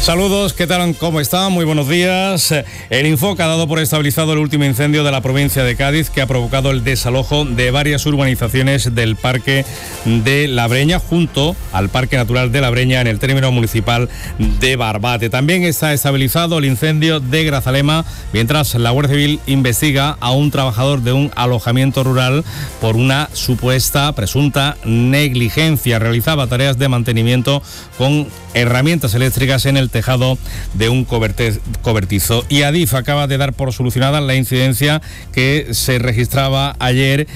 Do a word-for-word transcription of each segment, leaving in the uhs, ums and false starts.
Saludos, ¿qué tal? ¿Cómo están? Muy buenos días. El Infoca ha dado por estabilizado el último incendio de la provincia de Cádiz que ha provocado el desalojo de varias urbanizaciones del Parque de la Breña junto al Parque Natural de la Breña en el término municipal de Barbate. También está estabilizado el incendio de Grazalema mientras la Guardia Civil investiga a un trabajador de un alojamiento rural por una supuesta, presunta negligencia. Realizaba tareas de mantenimiento con herramientas eléctricas en el tejado de un cobertizo. Y Adif acaba de dar por solucionada la incidencia que se registraba ayer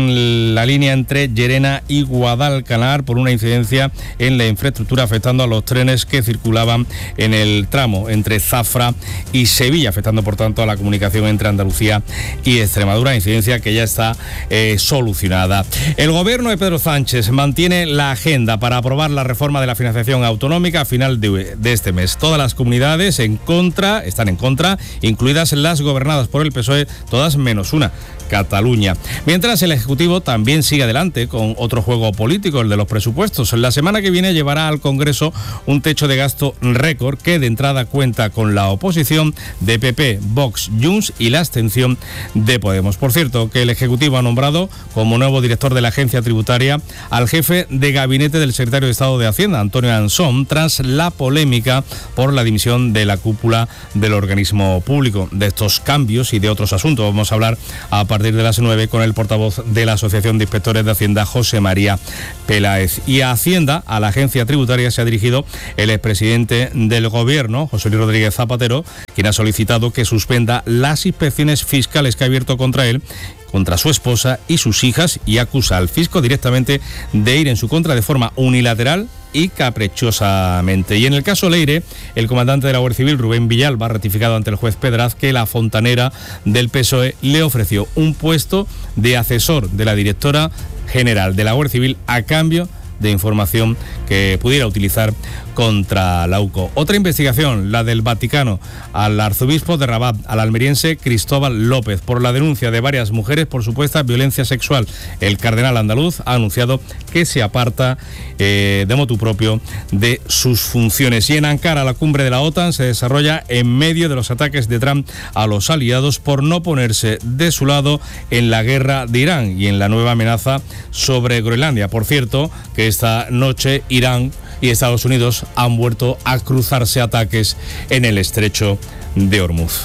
en la línea entre Llerena y Guadalcanar por una incidencia en la infraestructura afectando a los trenes que circulaban en el tramo entre Zafra y Sevilla, afectando por tanto a la comunicación entre Andalucía y Extremadura, incidencia que ya está eh, solucionada. El gobierno de Pedro Sánchez mantiene la agenda para aprobar la reforma de la financiación autonómica a final de, de este mes. Todas las comunidades en contra, están en contra, incluidas las gobernadas por el P S O E, todas menos una, Cataluña. Mientras el Ejecutivo también sigue adelante con otro juego político, el de los presupuestos. La semana que viene llevará al Congreso un techo de gasto récord que de entrada cuenta con la oposición de P P, Vox, Junts y la abstención de Podemos. Por cierto, que el Ejecutivo ha nombrado como nuevo director de la agencia tributaria al jefe de gabinete del secretario de Estado de Hacienda, Antonio Ansón, tras la polémica por la dimisión de la cúpula del organismo público. De estos cambios y de otros asuntos vamos a hablar a partir de las nueve con el portavoz de la Asociación de Inspectores de Hacienda, José María Peláez. Y a Hacienda, a la agencia tributaria, se ha dirigido el expresidente del Gobierno, José Luis Rodríguez Zapatero, quien ha solicitado que suspenda las inspecciones fiscales que ha abierto contra él, contra su esposa y sus hijas, y acusa al fisco directamente de ir en su contra de forma unilateral y caprichosamente. Y en el caso Leire, el comandante de la Guardia Civil, Rubén Villalba, ha ratificado ante el juez Pedraz que la fontanera del P S O E le ofreció un puesto de asesor de la directora general de la Guardia Civil a cambio de información que pudiera utilizar contra la U C O. Otra investigación, la del Vaticano, al arzobispo de Rabat, al almeriense Cristóbal López, por la denuncia de varias mujeres por supuesta violencia sexual. El cardenal andaluz ha anunciado que se aparta eh, de motu propio de sus funciones. Y en Ankara, la cumbre de la OTAN se desarrolla en medio de los ataques de Trump a los aliados por no ponerse de su lado en la guerra de Irán y en la nueva amenaza sobre Groenlandia. Por cierto, que esta noche Irán y Estados Unidos han vuelto a cruzarse ataques en el estrecho de Hormuz.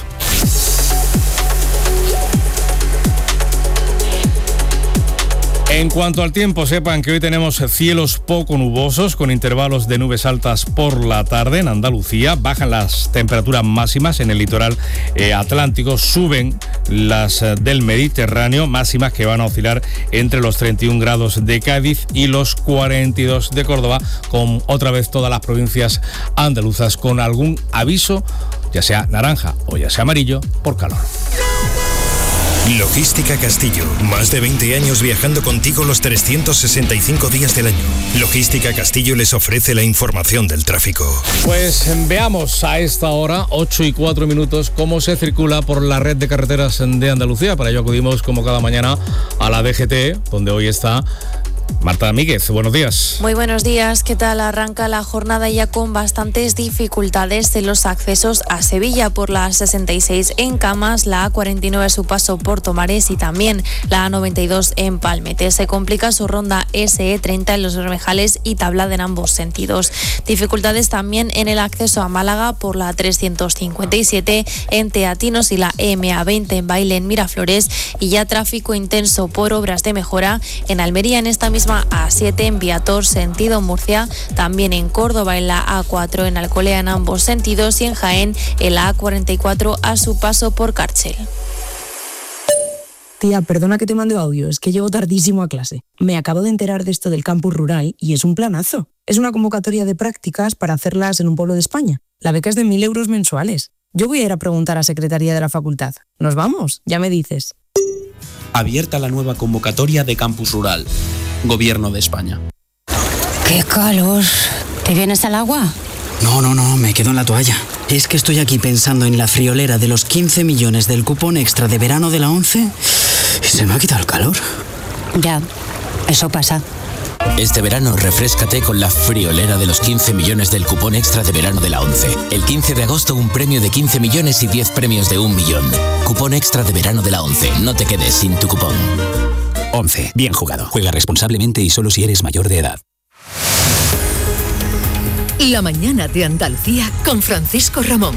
En cuanto al tiempo, sepan que hoy tenemos cielos poco nubosos con intervalos de nubes altas por la tarde en Andalucía. Bajan las temperaturas máximas en el litoral eh, atlántico, suben las eh, del Mediterráneo, máximas que van a oscilar entre los treinta y un grados de Cádiz y los cuarenta y dos de Córdoba, con otra vez todas las provincias andaluzas con algún aviso, ya sea naranja o ya sea amarillo, por calor. Logística Castillo, más de veinte años viajando contigo los trescientos sesenta y cinco días del año. Logística Castillo les ofrece la información del tráfico. Pues veamos a esta hora, ocho y cuatro minutos, cómo se circula por la red de carreteras de Andalucía. Para ello acudimos como cada mañana a la D G T, donde hoy está Marta Míguez. Buenos días. Muy buenos días. ¿Qué tal? Arranca la jornada ya con bastantes dificultades en los accesos a Sevilla por la sesenta y seis en Camas, la A cuarenta y nueve a su paso por Tomares y también la A noventa y dos en Palmete. Se complica su ronda S E treinta en Los Bermejales y Tablada en ambos sentidos. Dificultades también en el acceso a Málaga por la trescientos cincuenta y siete en Teatinos y la M A veinte en Baile en Miraflores, y ya tráfico intenso por obras de mejora en Almería en esta misma A siete en Viator sentido Murcia, también en Córdoba en la A cuatro en Alcolea en ambos sentidos y en Jaén en la A cuarenta y cuatro a su paso por Cárcel. Tía, perdona que te mande audio, es que llego tardísimo a clase. Me acabo de enterar de esto del campus rural y es un planazo. Es una convocatoria de prácticas para hacerlas en un pueblo de España. La beca es de mil euros mensuales. Yo voy a ir a preguntar a Secretaría de la Facultad. ¿Nos vamos? Ya me dices. Abierta la nueva convocatoria de Campus Rural. Gobierno de España. ¡Qué calor! ¿Te vienes al agua? No, no, no, me quedo en la toalla. Es que estoy aquí pensando en la friolera de los quince millones del cupón extra de verano de la ONCE y se me ha quitado el calor. Ya, eso pasa. Este verano refréscate con la friolera de los quince millones del cupón extra de verano de la ONCE. El quince de agosto un premio de quince millones y diez premios de un millón. Cupón extra de verano de la ONCE. No te quedes sin tu cupón. ONCE. Bien jugado. Juega responsablemente y solo si eres mayor de edad. La mañana de Andalucía con Francisco Ramón.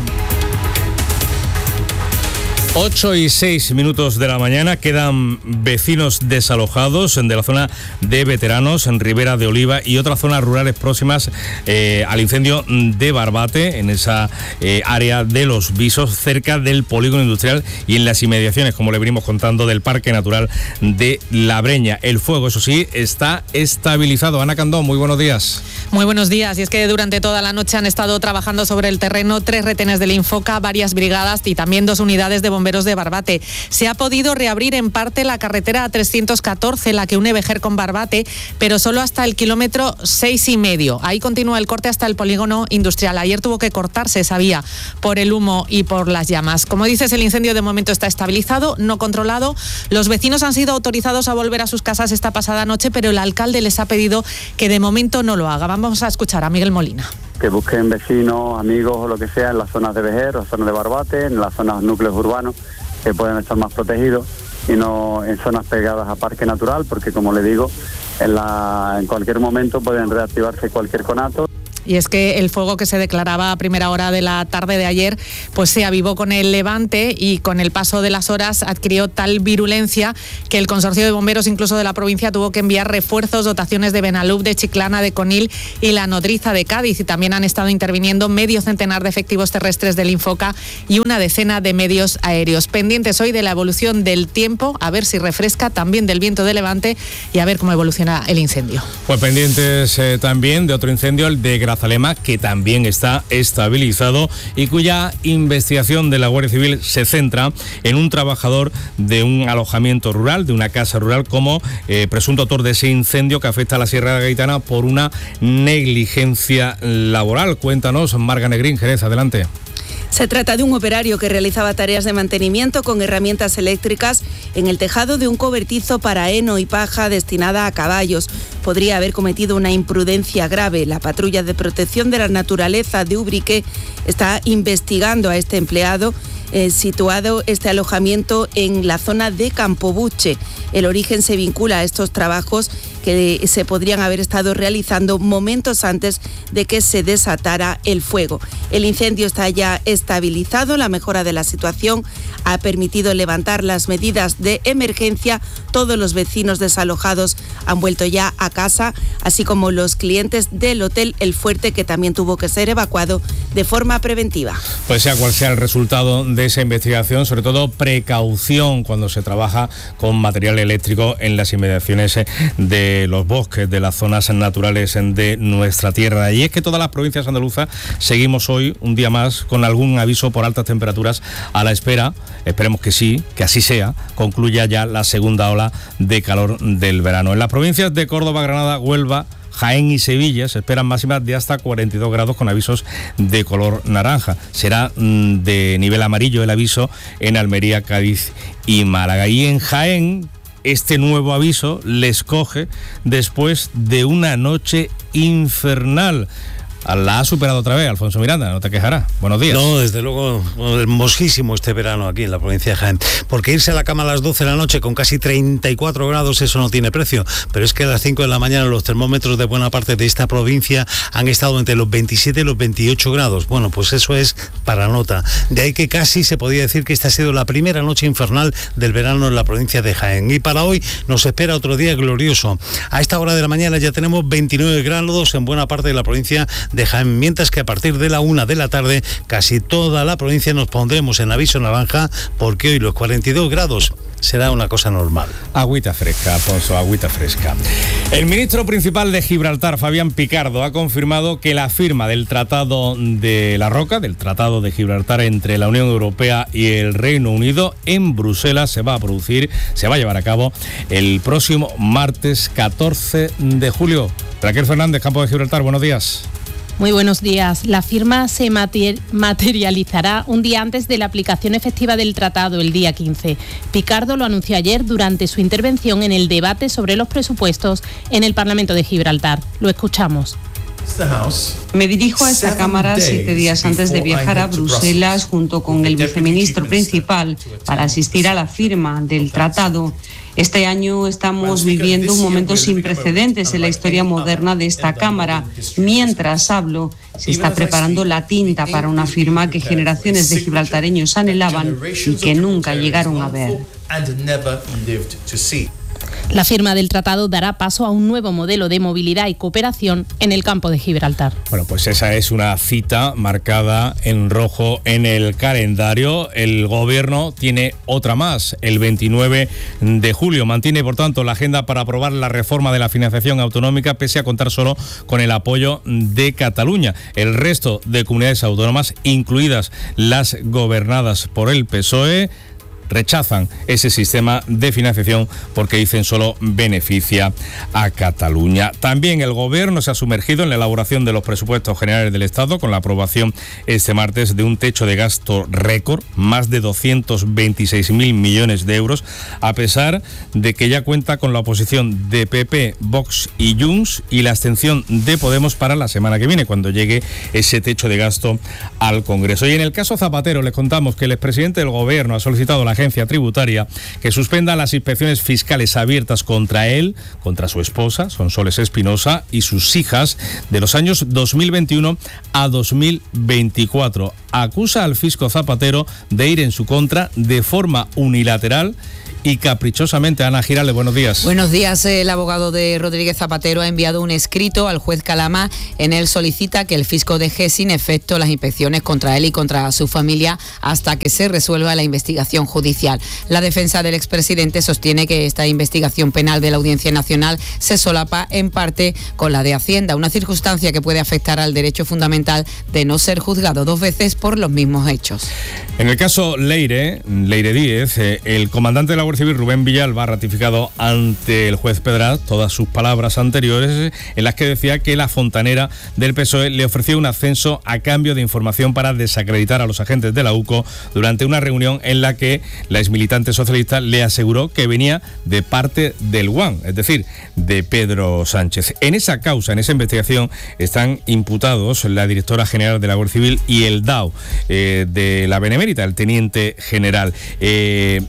ocho y seis minutos de la mañana, quedan vecinos desalojados de la zona de Veteranos, en Ribera de Oliva y otras zonas rurales próximas eh, al incendio de Barbate, en esa eh, área de Los Visos, cerca del polígono industrial y en las inmediaciones, como le venimos contando, del Parque Natural de La Breña. El fuego, eso sí, está estabilizado. Ana Candón, muy buenos días. Muy buenos días. Y es que durante toda la noche han estado trabajando sobre el terreno tres retenes del Infoca, varias brigadas y también dos unidades de bomberos de Barbate. Se ha podido reabrir en parte la carretera trescientos catorce, la que une Vejer con Barbate, pero solo hasta el kilómetro seis y medio. Ahí continúa el corte hasta el polígono industrial. Ayer tuvo que cortarse esa vía por el humo y por las llamas. Como dices, el incendio de momento está estabilizado, no controlado. Los vecinos han sido autorizados a volver a sus casas esta pasada noche, pero el alcalde les ha pedido que de momento no lo haga. Vamos a escuchar a Miguel Molina. Que busquen vecinos, amigos o lo que sea en las zonas de Vejer, o zonas de Barbate, en las zonas núcleos urbanos, que pueden estar más protegidos y no en zonas pegadas a Parque Natural, porque como le digo, en, la, en cualquier momento pueden reactivarse cualquier conato. Y es que el fuego que se declaraba a primera hora de la tarde de ayer, pues se avivó con el levante y con el paso de las horas adquirió tal virulencia que el consorcio de bomberos, incluso de la provincia, tuvo que enviar refuerzos, dotaciones de Benalub, de Chiclana, de Conil y la Nodriza de Cádiz. Y también han estado interviniendo medio centenar de efectivos terrestres del Infoca y una decena de medios aéreos. Pendientes hoy de la evolución del tiempo, a ver si refresca, también del viento de levante y a ver cómo evoluciona el incendio. Pues pendientes eh, también de otro incendio, el de Grazalema, que también está estabilizado y cuya investigación de la Guardia Civil se centra en un trabajador de un alojamiento rural, de una casa rural, como eh, presunto autor de ese incendio que afecta a la Sierra Gaitana por una negligencia laboral. Cuéntanos, Marga Negrín, Jerez, adelante. Se trata de un operario que realizaba tareas de mantenimiento con herramientas eléctricas en el tejado de un cobertizo para heno y paja destinada a caballos. Podría haber cometido una imprudencia grave. La patrulla de protección de la naturaleza de Ubrique está investigando a este empleado. Eh, situado este alojamiento en la zona de Campobuche. El origen se vincula a estos trabajos que se podrían haber estado realizando momentos antes de que se desatara el fuego. El incendio está ya estabilizado, la mejora de la situación ha permitido levantar las medidas de emergencia. Todos los vecinos desalojados han vuelto ya a casa, así como los clientes del Hotel El Fuerte, que también tuvo que ser evacuado de forma preventiva. Pues sea cual sea el resultado de esa investigación, sobre todo precaución cuando se trabaja con material eléctrico en las inmediaciones de los bosques, de las zonas naturales de nuestra tierra. Y es que todas las provincias andaluzas seguimos hoy, un día más, con algún aviso por altas temperaturas a la espera, esperemos que sí, que así sea, concluya ya la segunda ola de calor del verano. En las provincias de Córdoba, Granada, Huelva, Jaén y Sevilla se esperan máximas de hasta cuarenta y dos grados con avisos de color naranja. Será mmm, de nivel amarillo el aviso en Almería, Cádiz y Málaga. Y en Jaén, este nuevo aviso les coge después de una noche infernal. La ha superado otra vez, Alfonso Miranda, no te quejarás. Buenos días. No, desde luego, hermosísimo este verano aquí en la provincia de Jaén. Porque irse a la cama a las doce de la noche con casi treinta y cuatro grados, eso no tiene precio. Pero es que a las cinco de la mañana los termómetros de buena parte de esta provincia han estado entre los veintisiete y los veintiocho grados. Bueno, pues eso es para nota. De ahí que casi se podía decir que esta ha sido la primera noche infernal del verano en la provincia de Jaén. Y para hoy nos espera otro día glorioso. A esta hora de la mañana ya tenemos veintinueve grados en buena parte de la provincia de Jaén, mientras que a partir de la una de la tarde casi toda la provincia nos pondremos en aviso naranja, porque hoy los cuarenta y dos grados será una cosa normal. Agüita fresca, Alfonso, agüita fresca. El ministro principal de Gibraltar, Fabián Picardo, ha confirmado que la firma del Tratado de la Roca, del Tratado de Gibraltar entre la Unión Europea y el Reino Unido en Bruselas se va a producir, se va a llevar a cabo el próximo martes catorce de julio. Raquel Fernández, Campo de Gibraltar, buenos días. Muy buenos días. La firma se materializará un día antes de la aplicación efectiva del tratado, el día quince. Picardo lo anunció ayer durante su intervención en el debate sobre los presupuestos en el Parlamento de Gibraltar. Lo escuchamos. Me dirijo a esta Cámara siete días antes de viajar a Bruselas junto con el viceministro principal para asistir a la firma del tratado. Este año estamos viviendo un momento sin precedentes en la historia moderna de esta Cámara. Mientras hablo, se está preparando la tinta para una firma que generaciones de gibraltareños anhelaban y que nunca llegaron a ver. La firma del tratado dará paso a un nuevo modelo de movilidad y cooperación en el campo de Gibraltar. Bueno, pues esa es una cita marcada en rojo en el calendario. El Gobierno tiene otra más, el veintinueve de julio. Mantiene, por tanto, la agenda para aprobar la reforma de la financiación autonómica, pese a contar solo con el apoyo de Cataluña. El resto de comunidades autónomas, incluidas las gobernadas por el P S O E, rechazan ese sistema de financiación porque dicen solo beneficia a Cataluña. También el Gobierno se ha sumergido en la elaboración de los presupuestos generales del Estado con la aprobación este martes de un techo de gasto récord, más de doscientos veintiséis mil millones de euros, a pesar de que ya cuenta con la oposición de P P, Vox y Junts y la abstención de Podemos para la semana que viene, cuando llegue ese techo de gasto al Congreso. Y en el caso Zapatero les contamos que el expresidente del Gobierno ha solicitado a la agencia tributaria que suspenda las inspecciones fiscales abiertas contra él, contra su esposa, Sonsoles Espinosa, y sus hijas de los años dos mil veintiuno a dos mil veinticuatro. Acusa al fisco Zapatero de ir en su contra de forma unilateral y caprichosamente. Ana Girales, buenos días. Buenos días. El abogado de Rodríguez Zapatero ha enviado un escrito al juez Calama. En él solicita que el fisco deje sin efecto las inspecciones contra él y contra su familia hasta que se resuelva la investigación judicial. La defensa del expresidente sostiene que esta investigación penal de la Audiencia Nacional se solapa en parte con la de Hacienda, una circunstancia que puede afectar al derecho fundamental de no ser juzgado dos veces por los mismos hechos. En el caso Leire, Leire Díez, eh, el comandante de la Guardia Civil, Rubén Villalba, ha ratificado ante el juez Pedraz todas sus palabras anteriores, en las que decía que la fontanera del P S O E le ofreció un ascenso a cambio de información para desacreditar a los agentes de la U C O durante una reunión en la que la exmilitante socialista le aseguró que venía de parte del U A N, es decir, de Pedro Sánchez. En esa causa, en esa investigación, están imputados la directora general de la Guardia Civil y el D A O eh, de la Benemérita, el teniente general. Eh,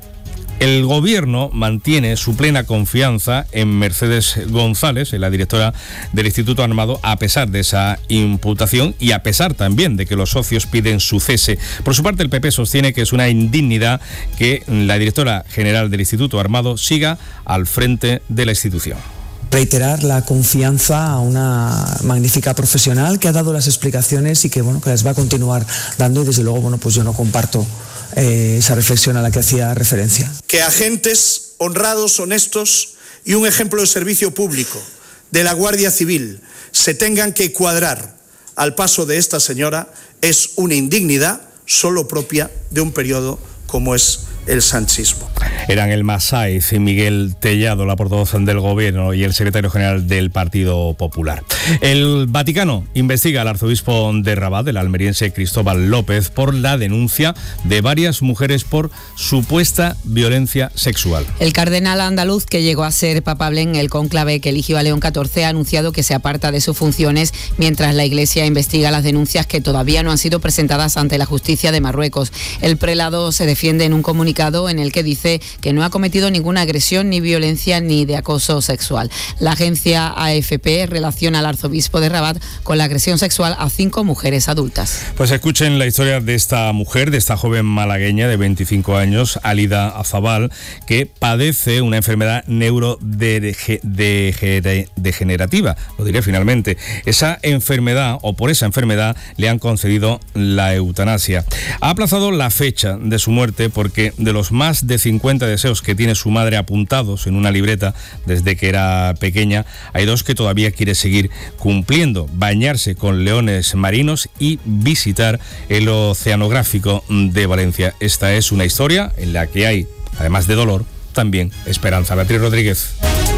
El Gobierno mantiene su plena confianza en Mercedes González, la directora del Instituto Armado, a pesar de esa imputación y a pesar también de que los socios piden su cese. Por su parte, el P P sostiene que es una indignidad que la directora general del Instituto Armado siga al frente de la institución. Reiterar la confianza a una magnífica profesional que ha dado las explicaciones y que, bueno, que las va a continuar dando, y desde luego, bueno, pues yo no comparto eh, esa reflexión a la que hacía referencia. Que agentes honrados, honestos y un ejemplo de servicio público de la Guardia Civil se tengan que cuadrar al paso de esta señora es una indignidad solo propia de un periodo como es el sanchismo. Eran el Masaiz y Miguel Tellado, la portavoz del Gobierno, y el secretario general del Partido Popular. El Vaticano investiga al arzobispo de Rabat, el almeriense Cristóbal López, por la denuncia de varias mujeres por supuesta violencia sexual. El cardenal andaluz, que llegó a ser papable en el cónclave que eligió a León catorce, ha anunciado que se aparta de sus funciones mientras la Iglesia investiga las denuncias que todavía no han sido presentadas ante la justicia de Marruecos. El prelado se defiende en un comunicado en el que dice que no ha cometido ninguna agresión, ni violencia, ni de acoso sexual. La agencia A F P relaciona al arzobispo de Rabat con la agresión sexual a cinco mujeres adultas. Pues escuchen la historia de esta mujer, de esta joven malagueña de veinticinco años, Alida Azabal, que padece una enfermedad neurodegenerativa, lo diré finalmente. Esa enfermedad, o por esa enfermedad, le han concedido la eutanasia. Ha aplazado la fecha de su muerte porque de los más de cincuenta deseos que tiene su madre apuntados en una libreta desde que era pequeña, hay dos que todavía quiere seguir cumpliendo: bañarse con leones marinos y visitar el Oceanográfico de Valencia. Esta es una historia en la que hay, además de dolor, también esperanza. Beatriz Rodríguez.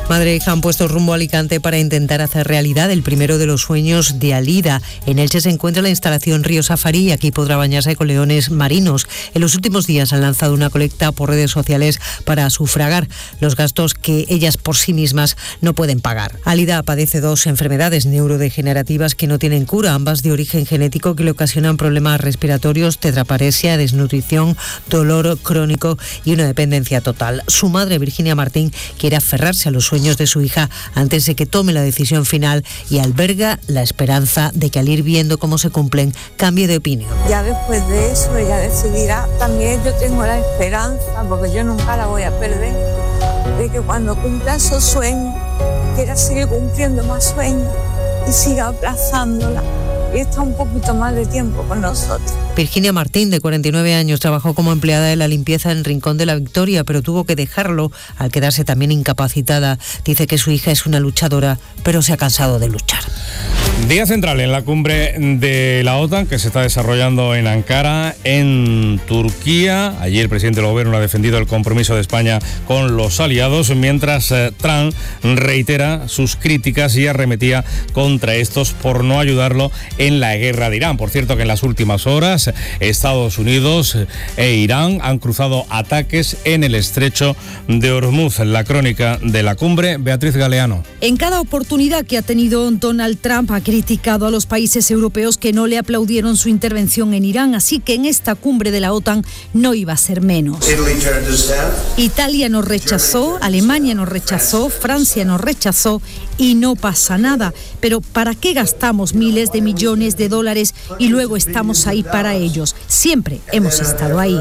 Madre e hija han puesto rumbo a Alicante para intentar hacer realidad el primero de los sueños de Alida. En Elche se encuentra la instalación Río Safari y aquí podrá bañarse con leones marinos. En los últimos días han lanzado una colecta por redes sociales para sufragar los gastos que ellas por sí mismas no pueden pagar. Alida padece dos enfermedades neurodegenerativas que no tienen cura, ambas de origen genético, que le ocasionan problemas respiratorios, tetraparesia, desnutrición, dolor crónico y una dependencia total. Su madre, Virginia Martín, quiere aferrarse a los sueños de su hija antes de que tome la decisión final y alberga la esperanza de que al ir viendo cómo se cumplen cambie de opinión. Ya después de eso ella decidirá. También yo tengo la esperanza, porque yo nunca la voy a perder, de que cuando cumpla esos sueños quiera seguir cumpliendo más sueños y siga aplazándola y está un poquito más de tiempo con nosotros. Virginia Martín, de cuarenta y nueve años, trabajó como empleada de la limpieza en Rincón de la Victoria, pero tuvo que dejarlo al quedarse también incapacitada. Dice que su hija es una luchadora, pero se ha cansado de luchar. Día central en la cumbre de la OTAN que se está desarrollando en Ankara, en Turquía. Allí el presidente del gobierno ha defendido el compromiso de España con los aliados, mientras eh, Trump reitera sus críticas y arremetía contra estos por no ayudarlo en la guerra de Irán. Por cierto, que en las últimas horas Estados Unidos e Irán han cruzado ataques en el estrecho de Hormuz. En la crónica de la cumbre, Beatriz Galeano. En cada oportunidad que ha tenido Donald Trump ha criticado a los países europeos que no le aplaudieron su intervención en Irán, así que en esta cumbre de la OTAN no iba a ser menos. Italia nos rechazó, Alemania nos rechazó, Francia nos rechazó y no pasa nada. Pero ¿para qué gastamos miles de millones de dólares y luego estamos ahí para ellos? Siempre hemos estado ahí.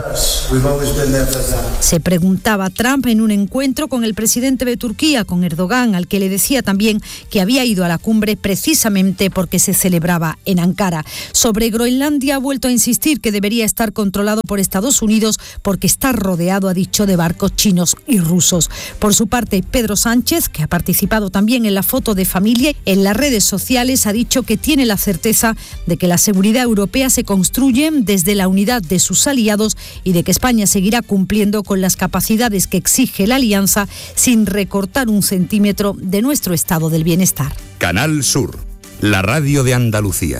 Se preguntaba Trump en un encuentro con el presidente de Turquía, con Erdogan, al que le decía también que había ido a la cumbre precisamente porque se celebraba en Ankara. Sobre Groenlandia ha vuelto a insistir que debería estar controlado por Estados Unidos porque está rodeado, ha dicho, de barcos chinos y rusos. Por su parte, Pedro Sánchez, que ha participado también en la foto de familia en las redes sociales, ha dicho que tiene la certeza de que la seguridad europea se construye desde la unidad de sus aliados y de que España seguirá cumpliendo con las capacidades que exige la alianza sin recortar un centímetro de nuestro estado del bienestar. Canal Sur, la radio de Andalucía.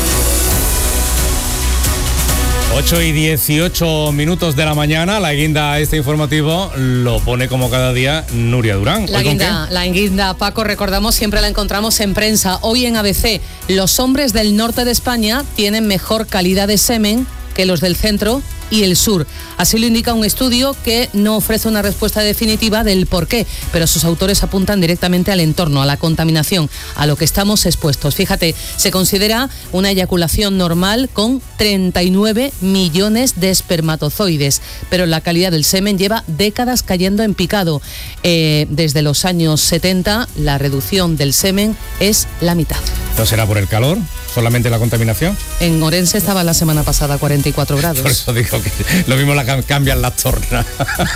ocho y dieciocho minutos de la mañana, la guinda a este informativo lo pone como cada día Nuria Durán. La guinda, la guinda, Paco, recordamos, siempre la encontramos en prensa. Hoy en A B C, los hombres del norte de España tienen mejor calidad de semen que los del centro y el sur. Así lo indica un estudio que no ofrece una respuesta definitiva del por qué, pero sus autores apuntan directamente al entorno, a la contaminación, a lo que estamos expuestos. Fíjate, se considera una eyaculación normal con treinta y nueve millones de espermatozoides, pero la calidad del semen lleva décadas cayendo en picado. Eh, desde los años setenta, la reducción del semen es la mitad. ¿No será por el calor? ¿Solamente la contaminación? En Orense estaba la semana pasada a cuarenta y cuatro grados. Por eso digo que lo mismo la cambian las tornas.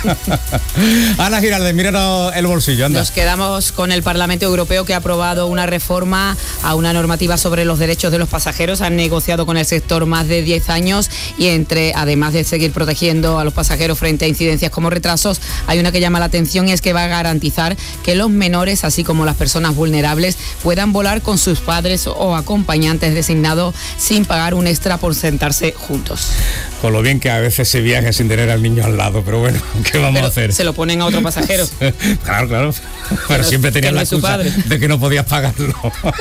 Ana Giraldez, míranos el bolsillo, anda. Nos quedamos con el Parlamento Europeo, que ha aprobado una reforma a una normativa sobre los derechos de los pasajeros. Han negociado con el sector más de diez años y entre, además de seguir protegiendo a los pasajeros frente a incidencias como retrasos, hay una que llama la atención y es que va a garantizar que los menores, así como las personas vulnerables, puedan volar con sus padres o acompañantes designados sin pagar un extra por sentarse juntos. Con lo bien que a veces se viaja sin tener al niño al lado, pero bueno, ¿qué vamos pero a hacer? Se lo ponen a otro pasajero. Claro, claro. Pero, pero siempre tenías la excusa de que no podías pagarlo.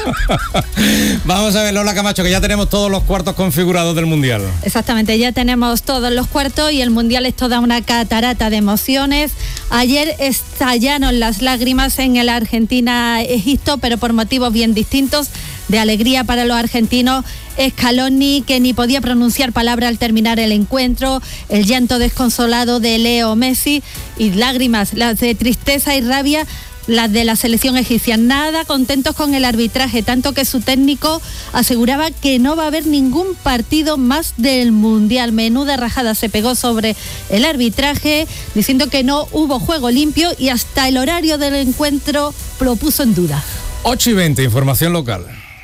Vamos a ver, Lola Camacho, que ya tenemos todos los cuartos configurados del Mundial. Exactamente, ya tenemos todos los cuartos y el Mundial es toda una catarata de emociones. Ayer estallaron las lágrimas en el Argentina-Egipto, pero por motivos bien distintos. De alegría para los argentinos, Scaloni, que ni podía pronunciar palabra al terminar el encuentro, el llanto desconsolado de Leo Messi y lágrimas, las de tristeza y rabia, las de la selección egipcia. Nada contentos con el arbitraje, tanto que su técnico aseguraba que no va a haber ningún partido más del Mundial. Menuda rajada se pegó sobre el arbitraje, diciendo que no hubo juego limpio y hasta el horario del encuentro lo puso en duda. ocho y veinte, información local.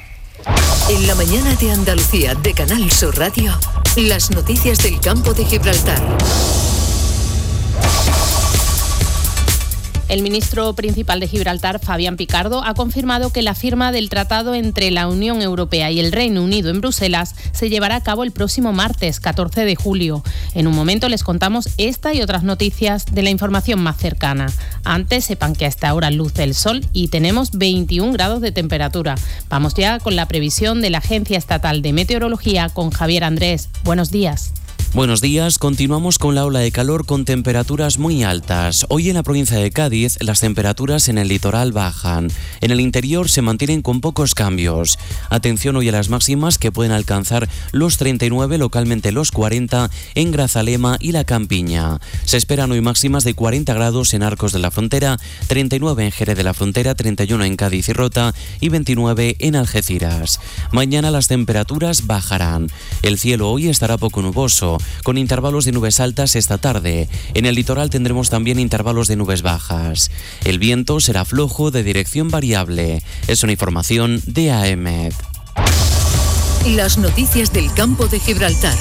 En la mañana de Andalucía de Canal Sur Radio, las noticias del campo de Gibraltar. El ministro principal de Gibraltar, Fabián Picardo, ha confirmado que la firma del tratado entre la Unión Europea y el Reino Unido en Bruselas se llevará a cabo el próximo martes, catorce de julio. En un momento les contamos esta y otras noticias de la información más cercana. Antes, sepan que a esta hora luce el sol y tenemos veintiún grados de temperatura. Vamos ya con la previsión de la Agencia Estatal de Meteorología con Javier Andrés. Buenos días. Buenos días, continuamos con la ola de calor con temperaturas muy altas. Hoy en la provincia de Cádiz las temperaturas en el litoral bajan. En el interior se mantienen con pocos cambios. Atención hoy a las máximas que pueden alcanzar los treinta y nueve, localmente los cuarenta en Grazalema y La Campiña. Se esperan hoy máximas de cuarenta grados en Arcos de la Frontera, treinta y nueve en Jerez de la Frontera, treinta y uno en Cádiz y Rota y veintinueve en Algeciras. Mañana las temperaturas bajarán. El cielo hoy estará poco nuboso, con intervalos de nubes altas esta tarde. En el litoral tendremos también intervalos de nubes bajas. El viento será flojo de dirección variable. Es una información de A E M E D. Las noticias del campo de Gibraltar.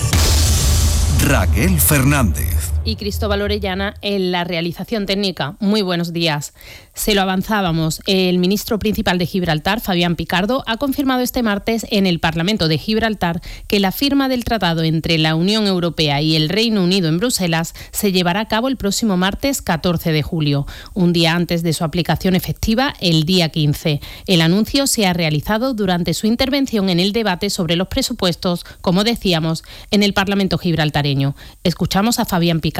Raquel Fernández. Y Cristóbal Orellana en la realización técnica. Muy buenos días. Se lo avanzábamos. El ministro principal de Gibraltar, Fabián Picardo, ha confirmado este martes en el Parlamento de Gibraltar que la firma del tratado entre la Unión Europea y el Reino Unido en Bruselas se llevará a cabo el próximo martes catorce de julio, un día antes de su aplicación efectiva, el día quince. El anuncio se ha realizado durante su intervención en el debate sobre los presupuestos, como decíamos, en el Parlamento gibraltareño. Escuchamos a Fabián Picardo.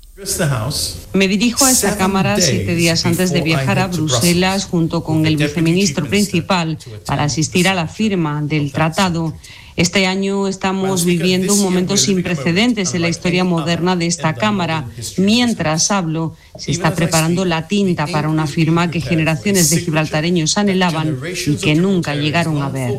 Me dirijo a esta Cámara siete días antes de viajar a Bruselas junto con el viceministro principal para asistir a la firma del tratado. Este año estamos viviendo un momento sin precedentes en la historia moderna de esta Cámara. Mientras hablo, se está preparando la tinta para una firma que generaciones de gibraltareños anhelaban y que nunca llegaron a ver.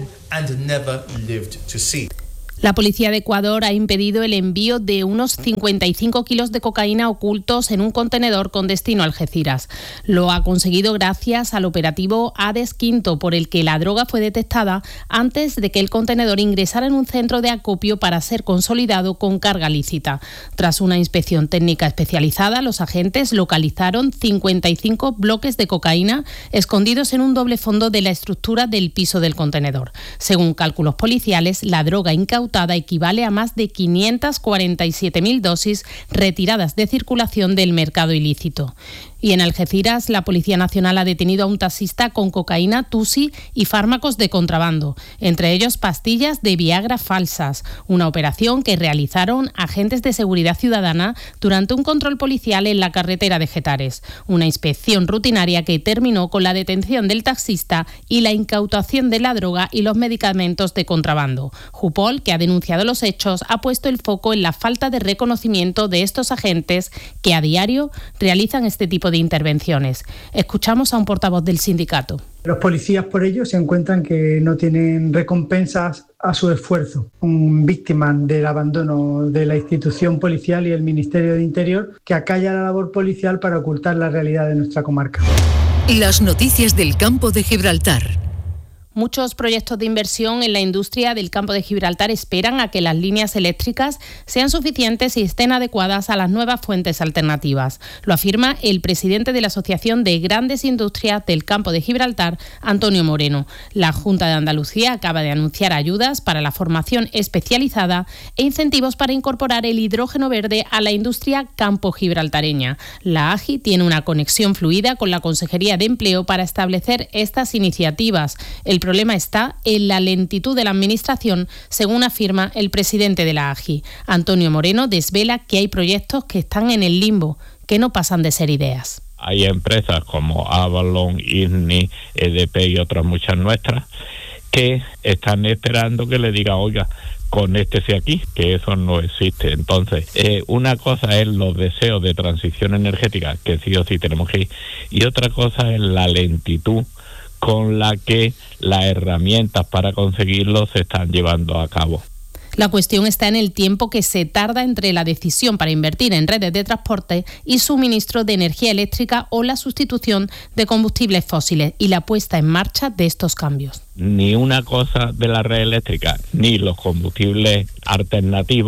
La policía de Ecuador ha impedido el envío de unos cincuenta y cinco kilos de cocaína ocultos en un contenedor con destino a Algeciras. Lo ha conseguido gracias al operativo Hades Quinto, por el que la droga fue detectada antes de que el contenedor ingresara en un centro de acopio para ser consolidado con carga lícita. Tras una inspección técnica especializada, los agentes localizaron cincuenta y cinco bloques de cocaína escondidos en un doble fondo de la estructura del piso del contenedor. Según cálculos policiales, la droga incautada equivale a más de quinientas cuarenta y siete mil dosis retiradas de circulación del mercado ilícito. Y en Algeciras, la Policía Nacional ha detenido a un taxista con cocaína, tusi y fármacos de contrabando, entre ellos pastillas de Viagra falsas, una operación que realizaron agentes de seguridad ciudadana durante un control policial en la carretera de Getares, una inspección rutinaria que terminó con la detención del taxista y la incautación de la droga y los medicamentos de contrabando. Jupol, que ha denunciado los hechos, ha puesto el foco en la falta de reconocimiento de estos agentes que a diario realizan este tipo de intervenciones. Escuchamos a un portavoz del sindicato. Los policías por ello se encuentran que no tienen recompensas a su esfuerzo, son víctimas del abandono de la institución policial y el Ministerio de Interior, que acalla la labor policial para ocultar la realidad de nuestra comarca. Las noticias del campo de Gibraltar. Muchos proyectos de inversión en la industria del campo de Gibraltar esperan a que las líneas eléctricas sean suficientes y estén adecuadas a las nuevas fuentes alternativas. Lo afirma el presidente de la Asociación de Grandes Industrias del Campo de Gibraltar, Antonio Moreno. La Junta de Andalucía acaba de anunciar ayudas para la formación especializada e incentivos para incorporar el hidrógeno verde a la industria campo gibraltareña. La A G I tiene una conexión fluida con la Consejería de Empleo para establecer estas iniciativas. El El problema está en la lentitud de la Administración, según afirma el presidente de la A G I. Antonio Moreno desvela que hay proyectos que están en el limbo, que no pasan de ser ideas. Hay empresas como Avalon, I N I, E D P y otras muchas nuestras que están esperando que le diga, oiga, conéctese aquí, que eso no existe. Entonces, eh, una cosa es los deseos de transición energética, que sí o sí tenemos que ir, y otra cosa es la lentitud con la que las herramientas para conseguirlo se están llevando a cabo. La cuestión está en el tiempo que se tarda entre la decisión para invertir en redes de transporte y suministro de energía eléctrica o la sustitución de combustibles fósiles y la puesta en marcha de estos cambios. Ni una cosa de la red eléctrica ni los combustibles alternativos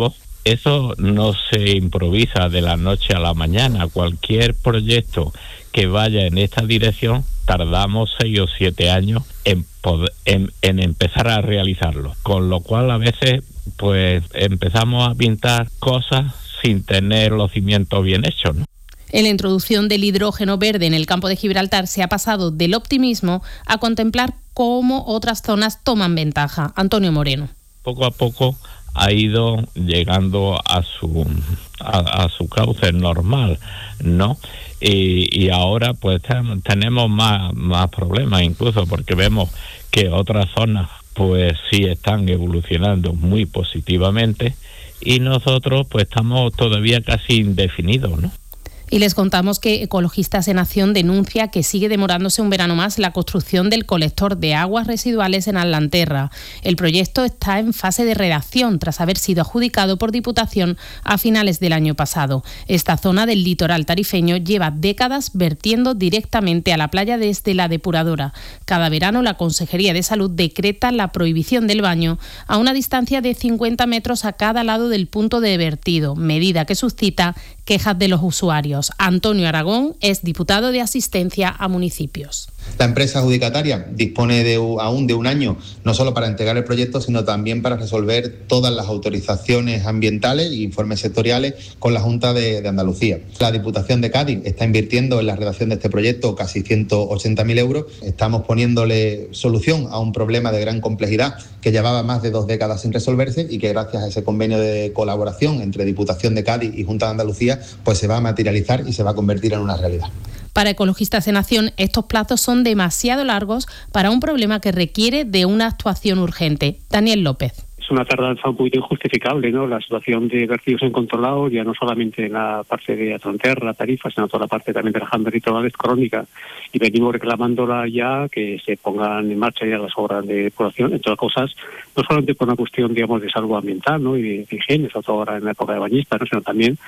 Eso no se improvisa de la noche a la mañana. Cualquier proyecto que vaya en esta dirección, tardamos seis o siete años en, poder, en, en empezar a realizarlo. Con lo cual, a veces, pues empezamos a pintar cosas sin tener los cimientos bien hechos, ¿no? En la introducción del hidrógeno verde en el campo de Gibraltar se ha pasado del optimismo a contemplar cómo otras zonas toman ventaja. Antonio Moreno. Poco a poco ha ido llegando a su a, a su cauce normal, ¿no? Y, y ahora pues ten, tenemos más, más problemas, incluso porque vemos que otras zonas pues sí están evolucionando muy positivamente y nosotros pues estamos todavía casi indefinidos, ¿no? Y les contamos que Ecologistas en Acción denuncia que sigue demorándose un verano más la construcción del colector de aguas residuales en Atlanterra. El proyecto está en fase de redacción tras haber sido adjudicado por Diputación a finales del año pasado. Esta zona del litoral tarifeño lleva décadas vertiendo directamente a la playa desde la depuradora. Cada verano la Consejería de Salud decreta la prohibición del baño a una distancia de cincuenta metros a cada lado del punto de vertido, medida que suscita quejas de los usuarios. Antonio Aragón es diputado de Asistencia a Municipios. La empresa adjudicataria dispone de, aún de un año, no solo para entregar el proyecto, sino también para resolver todas las autorizaciones ambientales e informes sectoriales con la Junta de, de Andalucía. La Diputación de Cádiz está invirtiendo en la redacción de este proyecto casi ciento ochenta mil euros. Estamos poniéndole solución a un problema de gran complejidad que llevaba más de dos décadas sin resolverse y que gracias a ese convenio de colaboración entre Diputación de Cádiz y Junta de Andalucía pues se va a materializar y se va a convertir en una realidad. Para Ecologistas en Acción, estos plazos son demasiado largos para un problema que requiere de una actuación urgente. Daniel López. Es una tardanza un poquito injustificable, ¿no? La situación de vertidos incontrolados, ya no solamente en la parte de Atlanterra, Tarifa, sino toda la parte también de la Janda Litoral es crónica. Y venimos reclamándola ya, que se pongan en marcha ya las obras de depuración, entre otras cosas, no solamente por una cuestión, digamos, de salud ambiental, ¿no? Y de, de higiene, sobre todo ahora en la época de bañista, ¿no? Sino también